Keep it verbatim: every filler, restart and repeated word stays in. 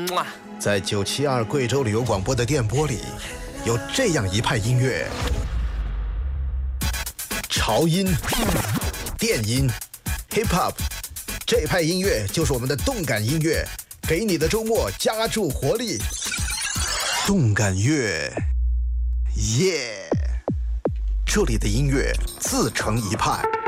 在九七二贵州旅游广播的电波里，有这样一派音乐：潮音、电音、hip hop， 这派音乐就是我们的动感音乐，给你的周末加注活力。动感乐，耶！这里的音乐自成一派。